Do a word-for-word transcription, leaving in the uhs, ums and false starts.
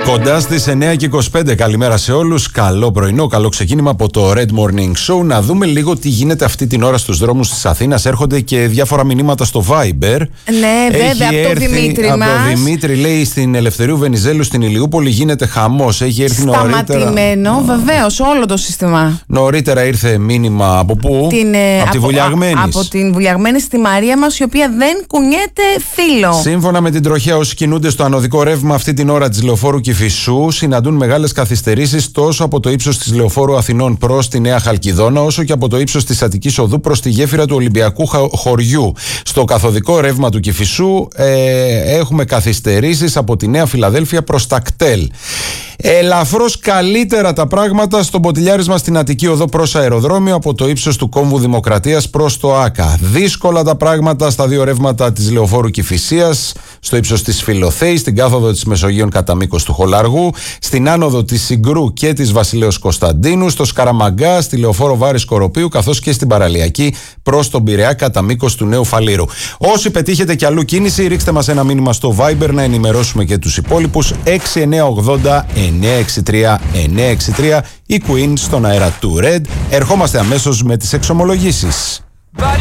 Κοντά στις εννιά και είκοσι πέντε, καλημέρα σε όλους. Καλό πρωινό, καλό ξεκίνημα από το Red Morning Show. Να δούμε λίγο τι γίνεται αυτή την ώρα στους δρόμους της Αθήνας. Έρχονται και διάφορα μηνύματα στο Viber. Ναι, βέβαια, από τον Δημήτρη από μας. Από τον Δημήτρη, λέει, στην Ελευθερίου Βενιζέλου στην Ηλιούπολη γίνεται χαμός. Έχει έρθει νωρίτερα. Σταματημένο, βεβαίως, όλο το σύστημα. Νωρίτερα ήρθε μήνυμα από πού? Την, ε, από, από τη Βουλιαγμένη. Από την Βουλιαγμένη στη Μαρία μας, η οποία δεν κουνιέται φύλλο. Σύμφωνα με την τροχέα, όσοι κινούνται στο ανωδικό ρεύμα αυτή την ώρα της Λεωφόρου Κηφισού, συναντούν μεγάλες καθυστερήσεις τόσο από το ίψος της Λεωφόρου Αθηνών προς τη Νέα Χαλκιδόνα, όσο και από το ίψος της Αττικής Οδού προς τη γέφυρα του Ολυμπιακού Χωριού. Στο καθοδικό ρεύμα του Κηφισού ε, έχουμε καθυστερήσεις από τη Νέα Φιλαδέλφια προς τα κτέλ. Ελαφρώς καλύτερα τα πράγματα στο ποτηλιάρισμα στην Αττική Οδό προς αεροδρόμιο από το ίψος του Κόμβου Δημοκρατίας προς το Άκα. Δύσκολα τα πράγματα στα δύο ρεύματα της Λεωφόρου Κηφισίας, στο ίψος της Φιλοθέης, στην κάθοδο της Μεσογείων κατά μήκος του Χολαργού, στην άνοδο της Συγκρού και της Βασιλέως Κωνσταντίνου, στο Σκαραμαγκά, στη Λεωφόρο Βάρης Κοροπίου, καθώς και στην Παραλιακή προς τον Πειραιά κατά μήκος του Νέου Φαλήρου. Όσοι πετύχετε κι αλλού κίνηση, ρίξτε μας ένα μήνυμα στο Viber να ενημερώσουμε και τους υπόλοιπους. έξι εννιά ογδόντα εννιά έξι τρία εννιά έξι τρία, η Queen στον αέρα του Red. Ερχόμαστε αμέσως με τις εξομολογήσεις.